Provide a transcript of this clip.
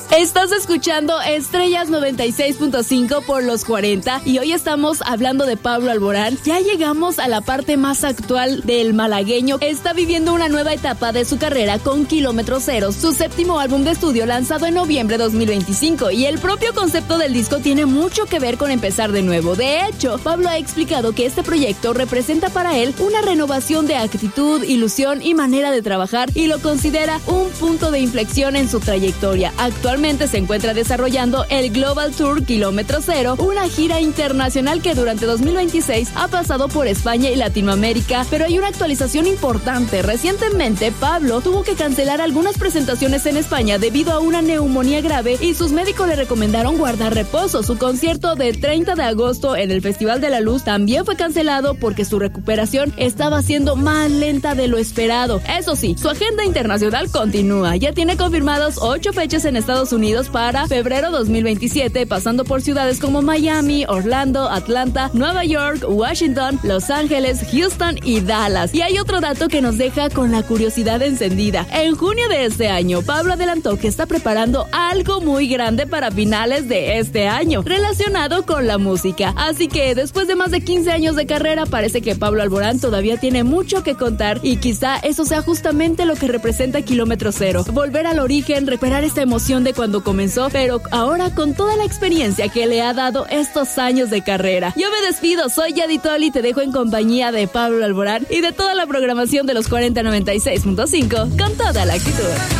Estás escuchando Estrellas 96.5 por los 40 y hoy estamos hablando de Pablo Alborán. Ya llegamos a la parte más actual del malagueño. Está viviendo una nueva etapa de su carrera con Kilómetro Cero, su séptimo álbum de estudio lanzado en noviembre de 2025, y el propio concepto del disco tiene mucho que ver con empezar de nuevo. De hecho, Pablo ha explicado que este proyecto representa para él una renovación de actitud, ilusión y manera de trabajar, y lo considera un punto de inflexión en su trayectoria. Actualmente se encuentra desarrollando el Global Tour Kilómetro Cero, una gira internacional que durante 2026 ha pasado por España y Latinoamérica, pero hay una actualización importante. Recientemente, Pablo tuvo que cancelar algunas presentaciones en España debido a una neumonía grave y sus médicos le recomendaron guardar reposo. Su concierto del 30 de agosto en el Festival de la Luz también fue cancelado porque su recuperación estaba siendo más lenta de lo esperado. Eso sí, su agenda internacional continúa. Ya tiene confirmados 8 fechas en Estados Unidos para febrero 2027, pasando por ciudades como Miami, Orlando, Atlanta, Nueva York, Washington, Los Ángeles, Houston y Dallas. Y hay otro dato que nos deja con la curiosidad encendida. En junio de este año, Pablo adelantó que está preparando algo muy grande para finales de este año, relacionado con la música. Así que después de más de 15 años de carrera, parece que Pablo Alborán todavía tiene mucho que contar, y quizá eso sea justamente lo que representa Kilómetro Cero. Volver al origen, recuperar esta emoción de cuando comenzó, pero ahora con toda la experiencia que le ha dado estos años de carrera. Yo me despido, soy Yadi Toli, te dejo en compañía de Pablo Alborán y de toda la programación de los 4096.5 con toda la actitud.